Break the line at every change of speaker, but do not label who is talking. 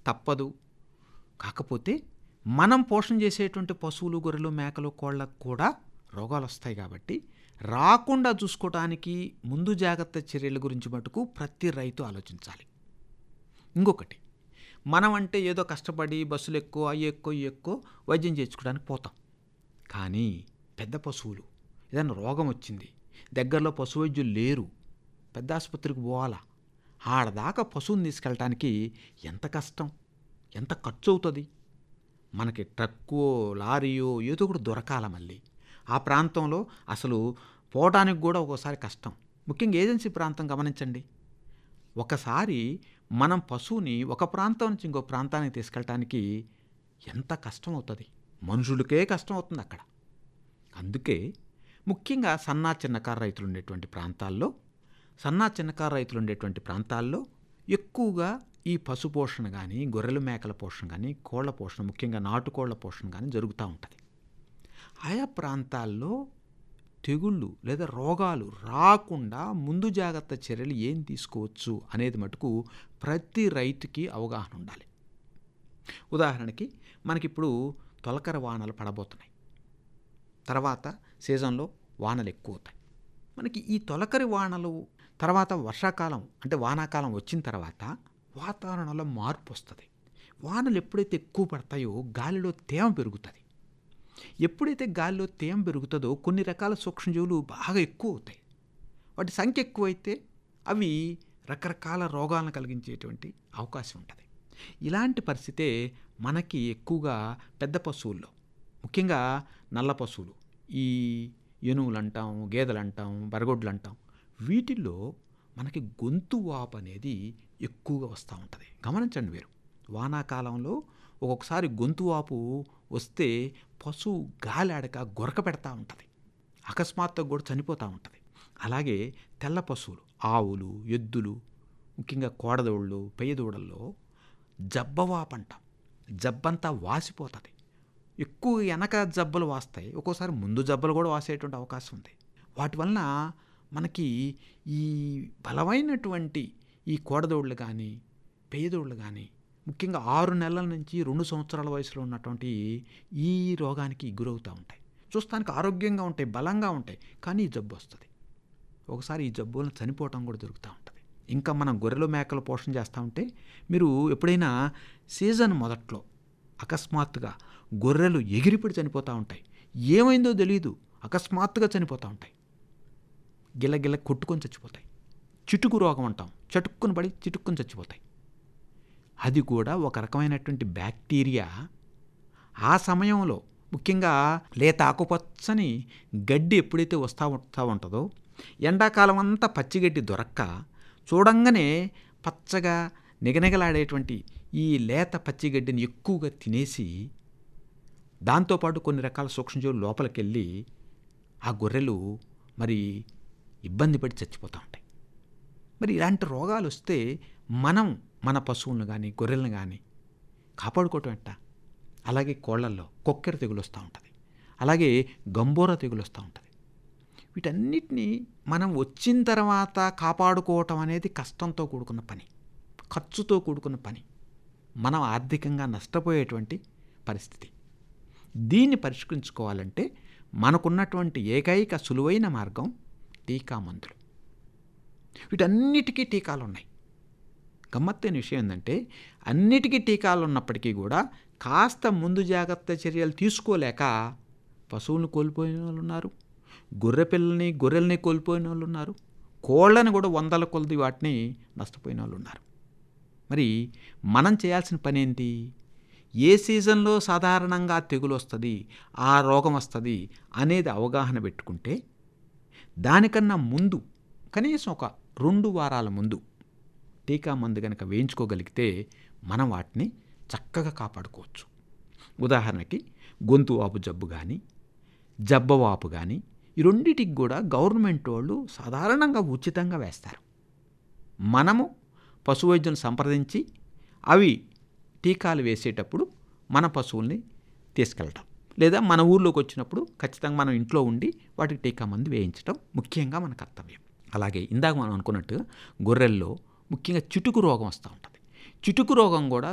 తప్పదు. కాకపోతే మనం పోషణ చేసేటువంటి పశువులు, గొర్రెలు, మేకలు, కోళ్ళకు కూడా రోగాలు వస్తాయి కాబట్టి రాకుండా చూసుకోవటానికి ముందు జాగ్రత్త చర్యల గురించి మటుకు ప్రతి రైతు ఆలోచించాలి. ఇంకొకటి, మనం అంటే ఏదో కష్టపడి బస్సులు ఎక్కువ, అవి ఎక్కువ, ఇవి ఎక్కువ వైద్యం చేయించుకోవడానికి పోతాం. కానీ పెద్ద పశువులు ఏదైనా రోగం వచ్చింది, దగ్గరలో పశు వైద్యులు లేరు, పెద్ద ఆసుపత్రికి పోవాలా, ఆడదాకా పశువుని తీసుకెళ్ళటానికి ఎంత కష్టం, ఎంత ఖర్చు అవుతుంది. మనకి ట్రక్కో, లారీయో ఏదో కూడా దొరకాల. మళ్ళీ ఆ ప్రాంతంలో అసలు పోవటానికి కూడా ఒక్కోసారి కష్టం. ముఖ్యంగా ఏజెన్సీ ప్రాంతం గమనించండి. ఒకసారి మనం పశువుని ఒక ప్రాంతం నుంచి ఇంకో ప్రాంతానికి తీసుకెళ్ళటానికి ఎంత కష్టం అవుతుంది, మనుషులకే కష్టం అవుతుంది అక్కడ. అందుకే ముఖ్యంగా సన్నా చిన్నకారు రైతులు ఉండేటువంటి ప్రాంతాల్లో ఎక్కువగా ఈ పశు పోషణ కానీ, గొర్రెల మేకల పోషణ కానీ, కోళ్ల పోషణ, ముఖ్యంగా నాటుకోళ్ల పోషణ కానీ జరుగుతూ ఉంటుంది. ఆయా ప్రాంతాల్లో తెగుళ్ళు లేదా రోగాలు రాకుండా ముందు జాగ్రత్త చర్యలు ఏం తీసుకోవచ్చు అనేది మటుకు ప్రతి రైతుకి అవగాహన ఉండాలి. ఉదాహరణకి మనకిప్పుడు తొలకరి వానలు పడబోతున్నాయి, తర్వాత సీజన్లో వానలు ఎక్కువ అవుతాయి. మనకి ఈ తొలకరి వానలు తర్వాత వర్షాకాలం అంటే వానాకాలం వచ్చిన తర్వాత వాతావరణంలో మార్పు వస్తుంది. వానలు ఎప్పుడైతే ఎక్కువ పడతాయో గాలిలో తేమ పెరుగుతుంది. ఎప్పుడైతే గాలిలో తేమ పెరుగుతుందో కొన్ని రకాల సూక్ష్మజీవులు బాగా ఎక్కువ అవుతాయి. వాటి సంఖ్య ఎక్కువైతే అవి రకరకాల రోగాలను కలిగించేటువంటి అవకాశం ఉంటుంది. ఇలాంటి పరిస్థితే మనకి ఎక్కువగా పెద్ద పశువుల్లో, ముఖ్యంగా నల్ల పశువులు, ఈ ఏనుగులు అంటాం, గేదెలు అంటాం, బరగొడ్లు అంటాం, వీటిల్లో మనకి గొంతు వాపు అనేది ఎక్కువగా వస్తూ ఉంటుంది. గమనించండి మీరు, వానాకాలంలో ఒక్కొక్కసారి గొంతు వాపు వస్తే పశువు గాలి ఆడక గొరక పెడతా ఉంటుంది, అకస్మాత్తుగా కూడా చనిపోతూ ఉంటుంది. అలాగే తెల్ల పశువులు, ఆవులు, ఎద్దులు, ముఖ్యంగా కోడదోళ్ళు, పెయ్యదూడల్లో జబ్బవాపు అంటాం, జబ్బంతా వాసిపోతుంది. ఎక్కువ వెనక జబ్బలు వాస్తాయి, ఒక్కోసారి ముందు జబ్బలు కూడా వాసేటువంటి అవకాశం ఉంది. వాటి వలన మనకి ఈ బలమైనటువంటి ఈ కోడదోళ్ళు కానీ, పెయ్యదోళ్ళు కానీ, ముఖ్యంగా 6 నెలల నుంచి 2 సంవత్సరాల వయసులో ఉన్నటువంటి ఈ రోగానికి గురవుతూ ఉంటాయి. చూస్తానికి ఆరోగ్యంగా ఉంటాయి, బలంగా ఉంటాయి, కానీ ఈ జబ్బు వస్తుంది. ఒకసారి ఈ జబ్బులను చనిపోవటం కూడా జరుగుతూ ఉంటుంది. ఇంకా మనం గొర్రెలు మేకలు పోషణ చేస్తూ ఉంటే మీరు ఎప్పుడైనా సీజన్ మొదట్లో అకస్మాత్తుగా గొర్రెలు ఎగిరిపడి చనిపోతూ ఉంటాయి, ఏమైందో తెలియదు, అకస్మాత్తుగా చనిపోతూ ఉంటాయి, గిల్లగిల్ల కొట్టుకొని చచ్చిపోతాయి. చిటుకు రోగం అంటాం, చటుక్కుని పడి చిటుక్కుని చచ్చిపోతాయి. అది కూడా ఒక రకమైనటువంటి బ్యాక్టీరియా ఆ సమయంలో, ముఖ్యంగా లేత ఆకుపచ్చని గడ్డి ఎప్పుడైతే వస్తూ ఉంటుందో, ఎండాకాలం అంతా పచ్చిగడ్డి దొరక్క చూడంగానే పచ్చగా నిగనిగలాడేటువంటి ఈ లేత పచ్చిగడ్డిని ఎక్కువగా తినేసి దాంతోపాటు కొన్ని రకాల సూక్ష్మజీవులు లోపలికి వెళ్ళి ఆ గొర్రెలు మరి ఇబ్బంది పడి చచ్చిపోతూ ఉంటాయి. మరి ఇలాంటి రోగాలు వస్తే మనం మన పశువులను కానీ గొర్రెలను కానీ కాపాడుకోవటం ఎట్టా? అలాగే కోళ్లల్లో కొక్కెర తెగులు వస్తూ ఉంటుంది, అలాగే గంబోర తెగులు వస్తూ ఉంటుంది. వీటన్నిటినీ మనం వచ్చిన తర్వాత కాపాడుకోవటం అనేది కష్టంతో కూడుకున్న పని, ఖర్చుతో కూడుకున్న పని, మనం ఆర్థికంగా నష్టపోయేటువంటి పరిస్థితి. దీన్ని పరిష్కరించుకోవాలంటే మనకున్నటువంటి ఏకైక సులువైన మార్గం టీకా మందులు. వీటన్నిటికీ టీకాలు ఉన్నాయి. గమ్మత్తైన విషయం ఏంటంటే అన్నిటికీ టీకాలు ఉన్నప్పటికీ కూడా కాస్త ముందు జాగ్రత్త చర్యలు తీసుకోలేక పశువులను కోల్పోయిన వాళ్ళు ఉన్నారు, గొర్రెల్ని కోల్పోయిన వాళ్ళు ఉన్నారు, కోళ్ళని కూడా 100 కొలది వాటిని నష్టపోయిన వాళ్ళు ఉన్నారు. మరి మనం చేయాల్సిన పని ఏంటి? ఏ సీజన్లో సాధారణంగా తెగులు వస్తుంది, ఆ రోగం వస్తుంది అనేది అవగాహన పెట్టుకుంటే దానికన్నా ముందు కనీసం ఒక 2 వారాల ముందు టీకా మందు కనుక వేయించుకోగలిగితే మనం వాటిని చక్కగా కాపాడుకోవచ్చు. ఉదాహరణకి గొంతు వాపు జబ్బు కానీ, జబ్బవాపు కానీ, ఈ రెండింటికి కూడా గవర్నమెంట్ వాళ్ళు సాధారణంగా ఉచితంగా వేస్తారు. మనము పశు వైద్యులను సంప్రదించి అవి టీకాలు వేసేటప్పుడు మన పశువుల్ని తీసుకెళ్ళటం, లేదా మన ఊర్లోకి వచ్చినప్పుడు ఖచ్చితంగా మనం ఇంట్లో ఉండి వాటికి టీకా మందు వేయించడం ముఖ్యంగా మన కర్తవ్యం. అలాగే ఇందాక మనం అనుకున్నట్టు గొర్రెల్లో ముఖ్యంగా చిటుకు రోగం వస్తూ ఉంటుంది. చిటుకు రోగం కూడా